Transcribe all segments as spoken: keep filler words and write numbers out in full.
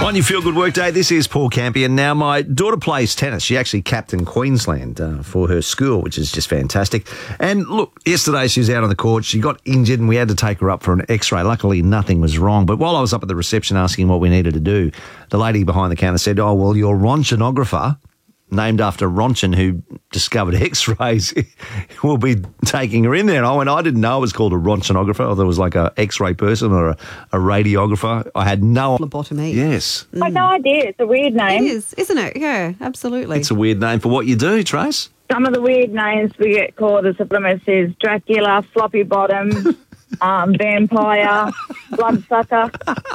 On your Feel Good Workday, this is Paul Campion. Now, my daughter plays tennis. She actually captained Queensland uh, for her school, which is just fantastic. And look, yesterday she was out on the court. She got injured and we had to take her up for an x-ray. Luckily, nothing was wrong. But while I was up at the reception asking what we needed to do, the lady behind the counter said, oh, well, your Ronchenographer, named after Rontgen, who discovered X-rays, will be taking her in there. And I went, I didn't know it was called a Ronchenographer, or there was like a X-ray person or a, a radiographer. I had no... Phlebotomy. Yes. I had no idea. It's a weird name. It is, isn't it? Yeah, absolutely. It's a weird name for what you do, Trace. Some of the weird names we get called as supplements is Dracula, Floppy Bottom, um, Vampire, Bloodsucker.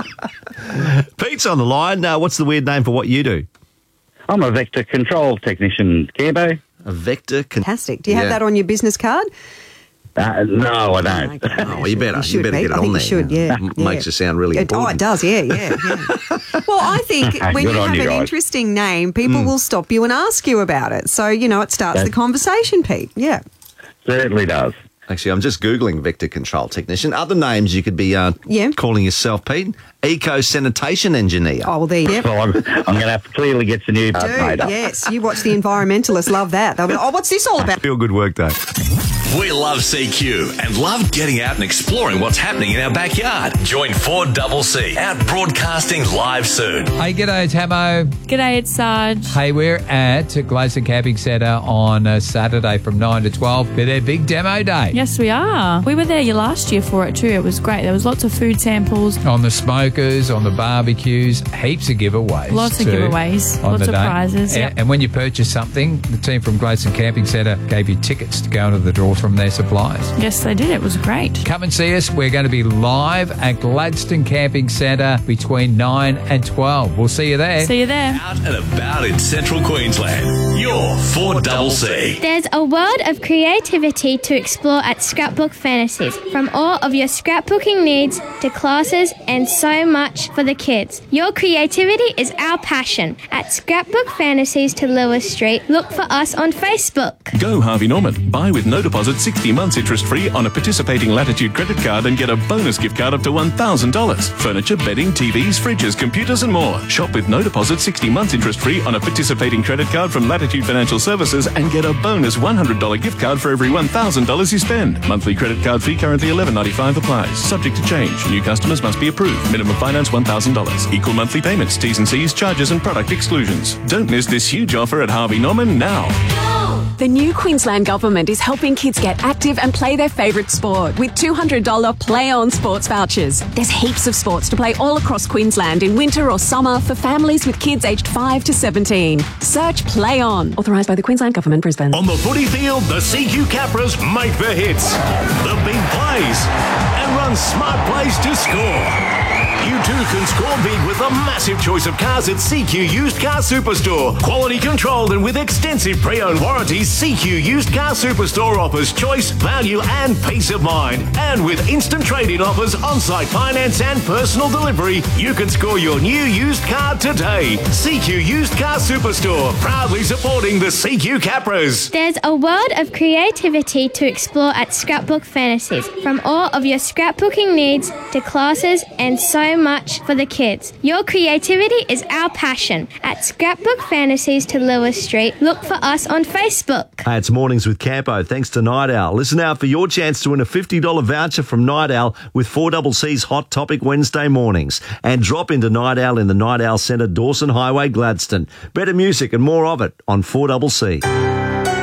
Pete's on the line. Now, what's the weird name for what you do? I'm a vector control technician, Cambo. A vector... Con- Fantastic. Do you have Yeah. that on your business card? Uh, no, I don't. Okay. Oh, well, you better, You you should, better Pete. get it I on think there. you should, yeah. M- yeah. Makes you sound really It, important. oh, it does, yeah, yeah, yeah. Well, I think when Good you on have you an guys. interesting name, people Mm. will stop you and ask you about it. So, you know, it starts the That's- conversation, Pete. Yeah. Certainly does. Actually, I'm just Googling vector control technician. Other names you could be uh, Yeah. calling yourself, Pete. Eco-sanitation engineer. Oh, well, there you go. Well, I'm, I'm going to have to clearly get some new Dude, made up. yes, you watch the environmentalists love that. They'll be, oh, what's this all about? Feel Good Workday. We love C Q and love getting out and exploring what's happening in our backyard. Join four C C out broadcasting live soon. Hey, g'day, Tamo. G'day, it's Sarge. Hey, we're at Gladstone Camping Centre on uh, Saturday from nine to twelve for their big demo day. Yes, we are. We were there last year for it too. It was great. There was lots of food samples, On the smokers, on the barbecues, heaps of giveaways. lots of too giveaways, on lots the of day. prizes. And, Yep. and when you purchase something, the team from Gladstone Camping Centre gave you tickets to go into the draw from their suppliers. Yes, they did. It was great. Come and see us. We're going to be live at Gladstone Camping Centre between nine and twelve. We'll see you there. See you there. Out and about in central Queensland. You're four C C. There's a world of creativity to explore at Scrapbook Fantasies. From all of your scrapbooking needs to classes and so much for the kids. Your creativity is our passion. At Scrapbook Fantasies to Lewis Street, look for us on Facebook. Go Harvey Norman. Buy with no deposit sixty months interest free on a participating Latitude credit card and get a bonus gift card up to one thousand dollars. Furniture, bedding, T Vs, fridges, computers and more. Shop with no deposit sixty months interest free on a participating credit card from Latitude Financial Services and get a bonus one hundred dollars gift card for every one thousand dollars you spend. Monthly credit card fee currently eleven ninety-five applies. Subject to change. New customers must be approved. Minimum finance one thousand dollars. Equal monthly payments, T's and C's, charges and product exclusions. Don't miss this huge offer at Harvey Norman now. The new Queensland Government is helping kids get active and play their favourite sport with two hundred dollars Play On sports vouchers. There's heaps of sports to play all across Queensland in winter or summer for families with kids aged five to seventeen. Search Play On. Authorised by the Queensland Government, Brisbane. On the footy field, the C Q Capras make the hits, the big plays, and run smart plays to score. You too can score big with a massive choice of cars at C Q Used Car Superstore. Quality controlled and with extensive pre-owned warranties, C Q Used Car Superstore offers choice, value and peace of mind. And with instant trade-in offers, on-site finance and personal delivery, you can score your new used car today. C Q Used Car Superstore, proudly supporting the C Q Capras. There's a world of creativity to explore at Scrapbook Fantasies. From all of your scrapbooking needs to classes and so much for the kids. Your creativity is our passion. At Scrapbook Fantasies to Lewis Street, look for us on Facebook. Hey, it's Mornings with Campo. Thanks to Night Owl. Listen out for your chance to win a fifty dollars voucher from Night Owl with four C C's Hot Topic Wednesday mornings. And drop into Night Owl in the Night Owl Centre, Dawson Highway, Gladstone. Better music and more of it on four C C.